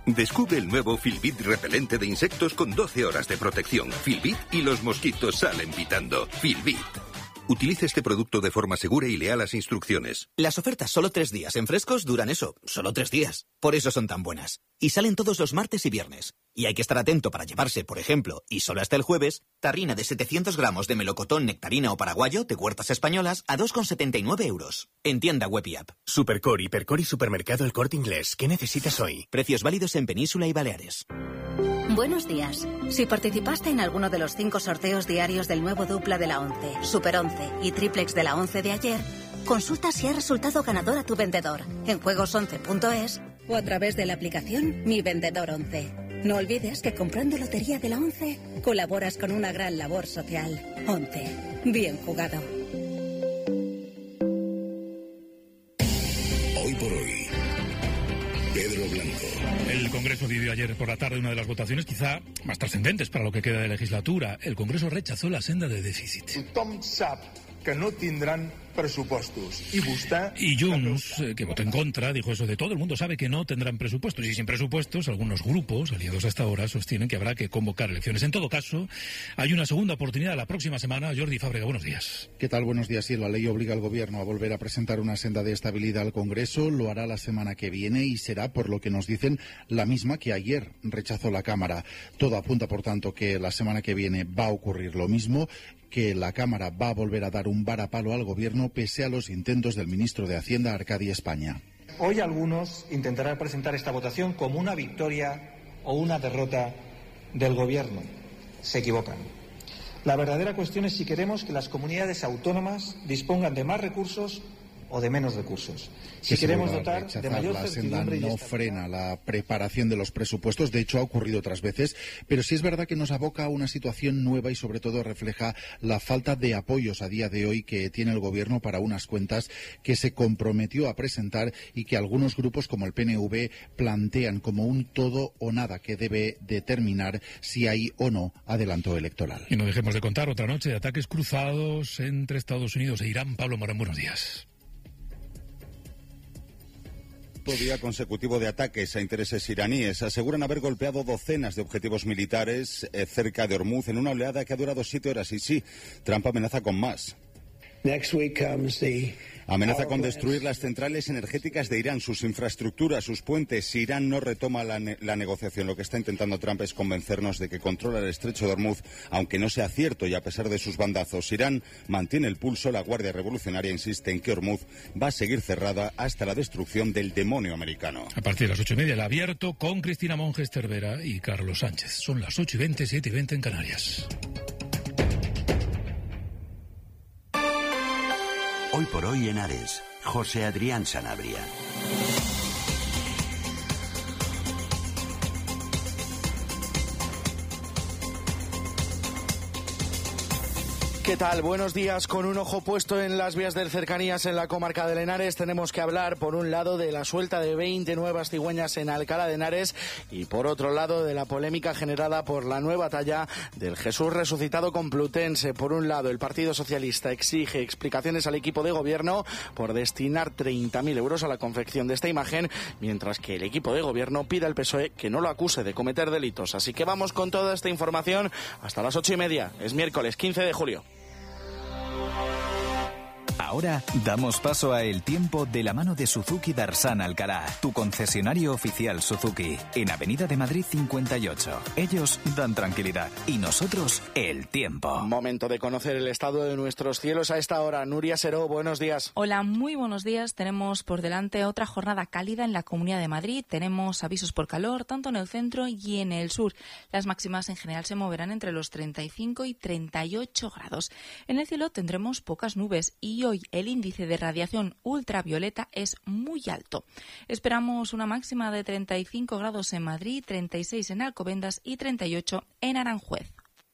Descubre el nuevo Filbit repelente de insectos con 12 horas de protección. Filbit y los mosquitos salen pitando. Filbit. Utilice este producto de forma segura y lea las instrucciones. Las ofertas solo 3 días en Frescos duran eso, solo 3 días. Por eso son tan buenas. Y salen todos los martes y viernes. Y hay que estar atento para llevarse, por ejemplo, y solo hasta el jueves, tarrina de 700 gramos de melocotón, nectarina o paraguayo de Huertas Españolas a 2,79 euros. En tienda web y app. Supercor, Hipercor y Supermercado El Corte Inglés. ¿Qué necesitas hoy? Precios válidos en Península y Baleares. Buenos días. Si participaste en alguno de los 5 sorteos diarios del nuevo dupla de la 11, Super 11 y triplex de la 11 de ayer, consulta si ha resultado ganador a tu vendedor en juegos11.es o a través de la aplicación Mi Vendedor 11. No olvides que comprando Lotería de la 11 colaboras con una gran labor social. 11. Bien jugado. Hoy por hoy, Pedro Blanco. El Congreso vivió ayer por la tarde una de las votaciones quizá más trascendentes para lo que queda de legislatura. El Congreso rechazó la senda de déficit. Tothom sap que no tindran presupuestos. Y Junts, que votó en contra, dijo eso de todo el mundo sabe que no tendrán presupuestos. Y sin presupuestos, algunos grupos, aliados hasta ahora, sostienen que habrá que convocar elecciones. En todo caso, hay una segunda oportunidad la próxima semana. Jordi Fábrega, buenos días. ¿Qué tal? Buenos días. Sí, la ley obliga al Gobierno a volver a presentar una senda de estabilidad al Congreso. Lo hará la semana que viene y será, por lo que nos dicen, la misma que ayer rechazó la Cámara. Todo apunta, por tanto, que la semana que viene va a ocurrir lo mismo, que la Cámara va a volver a dar un varapalo al Gobierno pese a los intentos del ministro de Hacienda, Arcadi España. Hoy algunos intentarán presentar esta votación como una victoria o una derrota del Gobierno. Se equivocan. La verdadera cuestión es si queremos que las comunidades autónomas dispongan de más recursos o de menos recursos. Si queremos dotar de mayor certidumbre y no frena la preparación de los presupuestos, de hecho ha ocurrido otras veces, pero sí es verdad que nos aboca a una situación nueva y sobre todo refleja la falta de apoyos a día de hoy que tiene el Gobierno para unas cuentas que se comprometió a presentar y que algunos grupos como el PNV plantean como un todo o nada que debe determinar si hay o no adelanto electoral. Y no dejemos de contar otra noche de ataques cruzados entre Estados Unidos e Irán. Pablo Morán, buenos días. Día consecutivo de ataques a intereses iraníes. Aseguran haber golpeado docenas de objetivos militares cerca de Hormuz en una oleada que ha durado 7 horas. Y sí, Trump amenaza con más. Amenaza con destruir las centrales energéticas de Irán, sus infraestructuras, sus puentes. Si Irán no retoma la negociación, lo que está intentando Trump es convencernos de que controla el estrecho de Hormuz, aunque no sea cierto y a pesar de sus bandazos. Irán mantiene el pulso, la Guardia Revolucionaria insiste en que Hormuz va a seguir cerrada hasta la destrucción del demonio americano. A partir de las 8:30 el abierto con Cristina Monges Cervera y Carlos Sánchez. Son las 8:20, 7:20 en Canarias. Hoy por hoy en Ares, José Adrián Sanabria. ¿Qué tal? Buenos días. Con un ojo puesto en las vías de cercanías en la comarca de Henares, tenemos que hablar, por un lado, de la suelta de 20 nuevas cigüeñas en Alcalá de Henares y, por otro lado, de la polémica generada por la nueva talla del Jesús resucitado complutense. Por un lado, el Partido Socialista exige explicaciones al equipo de gobierno por destinar 30.000 euros a la confección de esta imagen, mientras que el equipo de gobierno pide al PSOE que no lo acuse de cometer delitos. Así que vamos con toda esta información hasta las 8:30. Es miércoles 15 de julio. Ahora damos paso a El Tiempo de la mano de Suzuki Darsan Alcalá, tu concesionario oficial Suzuki, en Avenida de Madrid 58. Ellos dan tranquilidad y nosotros el tiempo. Momento de conocer el estado de nuestros cielos a esta hora. Nuria Seró, buenos días. Hola, muy buenos días. Tenemos por delante otra jornada cálida en la Comunidad de Madrid. Tenemos avisos por calor tanto en el centro y en el sur. Las máximas en general se moverán entre los 35 y 38 grados. En el cielo tendremos pocas nubes y hoy el índice de radiación ultravioleta es muy alto. Esperamos una máxima de 35 grados en Madrid, 36 en Alcobendas y 38 en Aranjuez.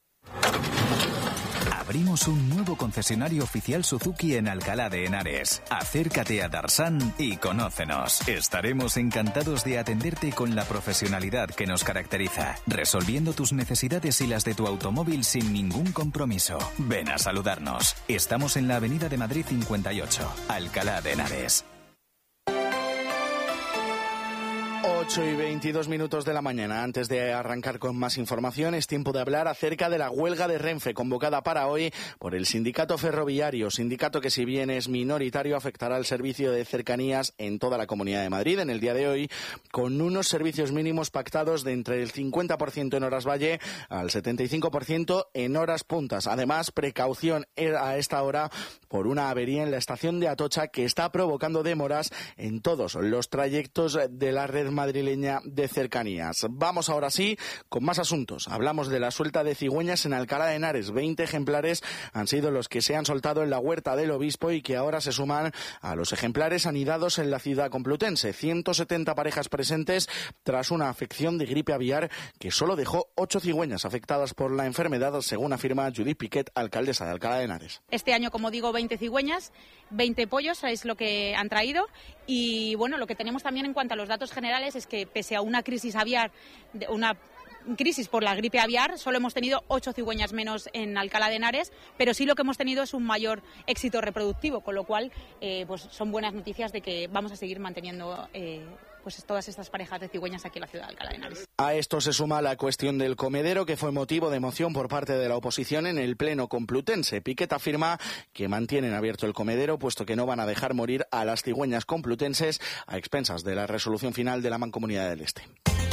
Abrimos un nuevo concesionario oficial Suzuki en Alcalá de Henares. Acércate a Darsan y conócenos. Estaremos encantados de atenderte con la profesionalidad que nos caracteriza, resolviendo tus necesidades y las de tu automóvil sin ningún compromiso. Ven a saludarnos. Estamos en la Avenida de Madrid 58, Alcalá de Henares. 8:22 de la mañana. Antes de arrancar con más información, es tiempo de hablar acerca de la huelga de Renfe convocada para hoy por el sindicato ferroviario, sindicato que, si bien es minoritario, afectará al servicio de cercanías en toda la Comunidad de Madrid en el día de hoy, con unos servicios mínimos pactados de entre el 50% en horas valle al 75% en horas puntas. Además, precaución a esta hora por una avería en la estación de Atocha que está provocando demoras en todos los trayectos de la red madrileña de cercanías. Vamos ahora sí con más asuntos. Hablamos de la suelta de cigüeñas en Alcalá de Henares. 20 ejemplares han sido los que se han soltado en la huerta del Obispo y que ahora se suman a los ejemplares anidados en la ciudad complutense. 170 parejas presentes tras una afección de gripe aviar que solo dejó 8 cigüeñas afectadas por la enfermedad, según afirma Judith Piquet, alcaldesa de Alcalá de Henares. Este año, como digo, 20 cigüeñas, 20 pollos es lo que han traído. Y bueno, lo que tenemos también en cuanto a los datos generales es que pese a una crisis aviar, una crisis por la gripe aviar, solo hemos tenido 8 cigüeñas menos en Alcalá de Henares, pero sí lo que hemos tenido es un mayor éxito reproductivo, con lo cual pues son buenas noticias de que vamos a seguir manteniendo pues todas estas parejas de cigüeñas aquí en la ciudad de Alcalá de Henares. A esto se suma la cuestión del comedero, que fue motivo de emoción por parte de la oposición en el Pleno complutense. Piquet afirma que mantienen abierto el comedero, puesto que no van a dejar morir a las cigüeñas complutenses a expensas de la resolución final de la Mancomunidad del Este.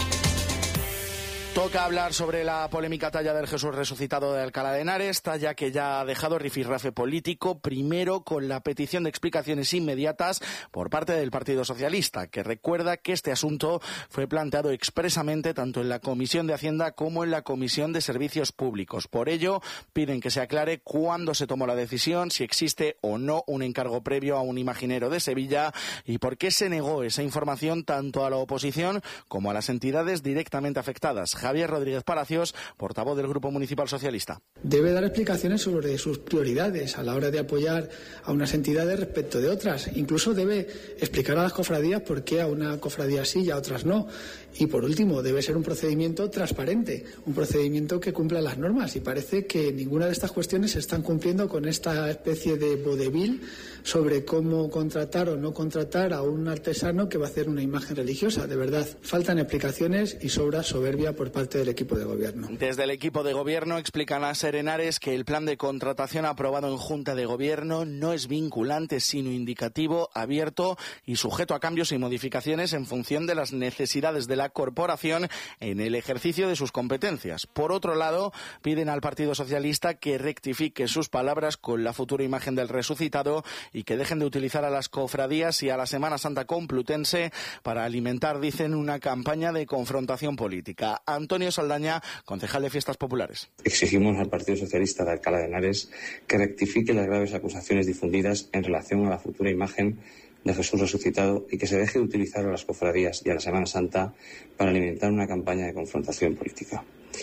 Toca hablar sobre la polémica talla del Jesús resucitado de Alcalá de Henares, talla que ya ha dejado rifirrafe político, primero con la petición de explicaciones inmediatas por parte del Partido Socialista, que recuerda que este asunto fue planteado expresamente tanto en la Comisión de Hacienda como en la Comisión de Servicios Públicos. Por ello, piden que se aclare cuándo se tomó la decisión, si existe o no un encargo previo a un imaginero de Sevilla y por qué se negó esa información tanto a la oposición como a las entidades directamente afectadas. Javier Rodríguez Palacios, portavoz del Grupo Municipal Socialista. Debe dar explicaciones sobre sus prioridades a la hora de apoyar a unas entidades respecto de otras. Incluso debe explicar a las cofradías por qué a una cofradía sí y a otras no. Y por último, debe ser un procedimiento transparente, un procedimiento que cumpla las normas. Y parece que ninguna de estas cuestiones se están cumpliendo con esta especie de vodevil sobre cómo contratar o no contratar a un artesano que va a hacer una imagen religiosa. De verdad, faltan explicaciones y sobra soberbia por parte del equipo de gobierno. Desde el equipo de gobierno explican a SER Henares que el plan de contratación aprobado en Junta de Gobierno no es vinculante, sino indicativo, abierto y sujeto a cambios y modificaciones en función de las necesidades de la corporación en el ejercicio de sus competencias. Por otro lado, piden al Partido Socialista que rectifique sus palabras con la futura imagen del resucitado y que dejen de utilizar a las cofradías y a la Semana Santa complutense para alimentar, dicen, una campaña de confrontación política. Antonio Saldaña, concejal de Fiestas Populares. Exigimos al Partido Socialista de Alcalá de Henares que rectifique las graves acusaciones difundidas en relación a la futura imagen de Jesús resucitado y que se deje de utilizar a las cofradías y a la Semana Santa para alimentar una campaña de confrontación política.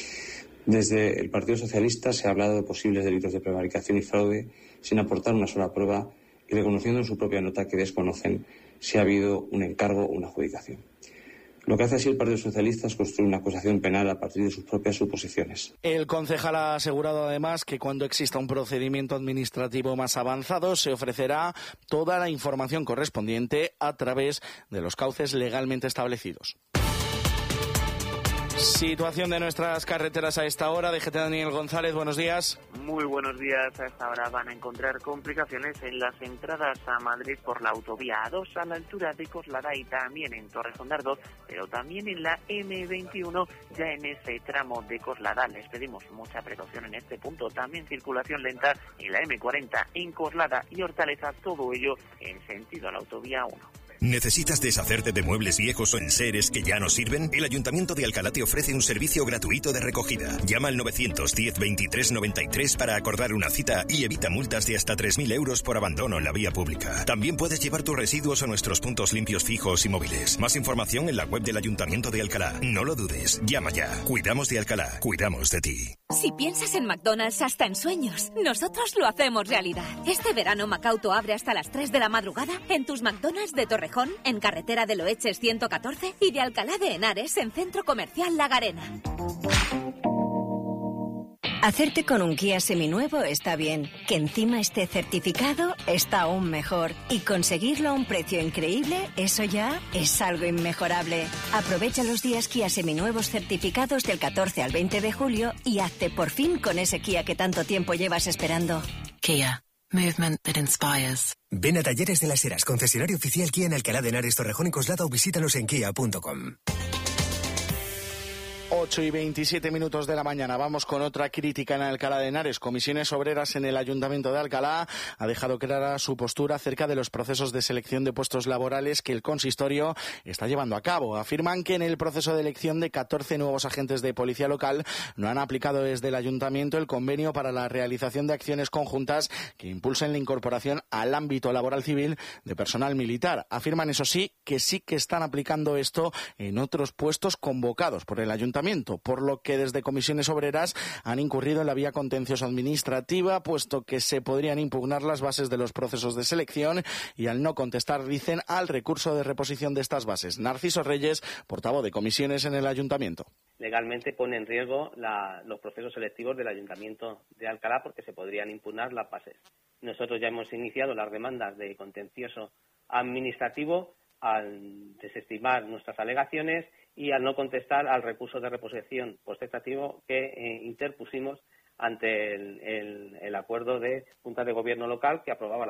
Desde el Partido Socialista se ha hablado de posibles delitos de prevaricación y fraude sin aportar una sola prueba y reconociendo en su propia nota que desconocen si ha habido un encargo o una adjudicación. Lo que hace así el Partido Socialista es construir una acusación penal a partir de sus propias suposiciones. El concejal ha asegurado además que cuando exista un procedimiento administrativo más avanzado se ofrecerá toda la información correspondiente a través de los cauces legalmente establecidos. Situación de nuestras carreteras a esta hora. DGT Daniel González, buenos días. Muy buenos días. A esta hora van a encontrar complicaciones en las entradas a Madrid por la autovía A2 a la altura de Coslada y también en Torrejón-de-Ardoz, pero también en la M21 ya en ese tramo de Coslada. Les pedimos mucha precaución en este punto. También circulación lenta en la M40 en Coslada y Hortaleza, todo ello en sentido a la autovía 1. ¿Necesitas deshacerte de muebles viejos o enseres que ya no sirven? El Ayuntamiento de Alcalá te ofrece un servicio gratuito de recogida. Llama al 910 23 93 para acordar una cita y evita multas de hasta 3.000 euros por abandono en la vía pública. También puedes llevar tus residuos a nuestros puntos limpios fijos y móviles. Más información en la web del Ayuntamiento de Alcalá. No lo dudes. Llama ya. Cuidamos de Alcalá. Cuidamos de ti. Si piensas en McDonald's hasta en sueños, nosotros lo hacemos realidad. Este verano Macauto abre hasta las 3 de la madrugada en tus McDonald's de Torrejón, en carretera de Loeches 114 y de Alcalá de Henares en Centro Comercial La Garena. Hacerte con un Kia seminuevo está bien, que encima esté certificado está aún mejor, y conseguirlo a un precio increíble, eso ya es algo inmejorable. Aprovecha los días Kia seminuevos certificados del 14 al 20 de julio y hazte por fin con ese Kia que tanto tiempo llevas esperando. Kia. Movement that inspires. Ven a Talleres de las Heras, concesionario oficial Kia en Alcalá de Henares, Torrejón y Coslada, o visítanos en kia.com. 8:27 de la mañana. Vamos con otra crítica en Alcalá de Henares. Comisiones Obreras en el Ayuntamiento de Alcalá ha dejado clara su postura acerca de los procesos de selección de puestos laborales que el consistorio está llevando a cabo. Afirman que en el proceso de elección de 14 nuevos agentes de policía local no han aplicado desde el Ayuntamiento el convenio para la realización de acciones conjuntas que impulsen la incorporación al ámbito laboral civil de personal militar. Afirman, eso sí que están aplicando esto en otros puestos convocados por el Ayuntamiento, por lo que desde Comisiones Obreras han incurrido en la vía contencioso administrativa, puesto que se podrían impugnar las bases de los procesos de selección y al no contestar, dicen, al recurso de reposición de estas bases. Narciso Reyes, portavoz de Comisiones en el Ayuntamiento. Legalmente pone en riesgo los procesos selectivos del Ayuntamiento de Alcalá porque se podrían impugnar las bases. Nosotros ya hemos iniciado las demandas de contencioso administrativo al desestimar nuestras alegaciones y al no contestar al recurso de reposición postestativo que interpusimos ante el acuerdo de Junta de Gobierno local que aprobaba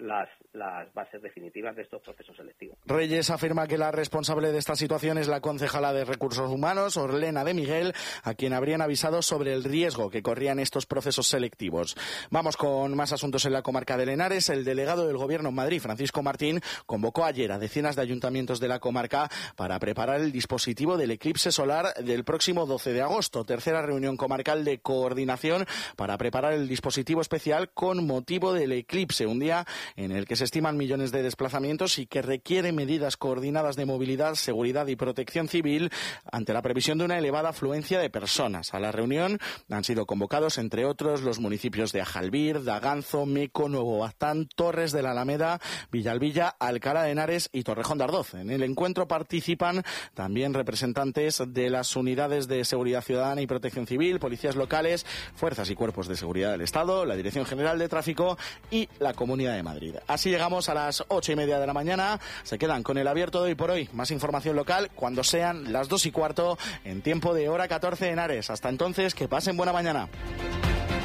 las bases definitivas de estos procesos selectivos. Reyes afirma que la responsable de esta situación es la concejala de Recursos Humanos, Orlena de Miguel, a quien habrían avisado sobre el riesgo que corrían estos procesos selectivos. Vamos con más asuntos en la comarca de Henares. El delegado del Gobierno en Madrid, Francisco Martín, convocó ayer a decenas de ayuntamientos de la comarca para preparar el dispositivo del eclipse solar del próximo 12 de agosto. Tercera reunión comarcal de coordinación para preparar el dispositivo especial con motivo del eclipse, un día en el que se estiman millones de desplazamientos y que requiere medidas coordinadas de movilidad, seguridad y protección civil ante la previsión de una elevada afluencia de personas. A la reunión han sido convocados, entre otros, los municipios de Ajalbir, Daganzo, Meco, Nuevo Baztán, Torres de la Alameda, Villalbilla, Alcalá de Henares y Torrejón de Ardoz. En el encuentro participan también representantes de las unidades de seguridad ciudadana y protección civil, policías locales, fuerzas y cuerpos de seguridad del Estado, la Dirección General de Tráfico y la Comunidad de Madrid. Así llegamos a las 8:30 de la mañana. Se quedan con el abierto de hoy por hoy. Más información local cuando sean las 2:15 en tiempo de hora 14 en Henares. Hasta entonces, que pasen buena mañana.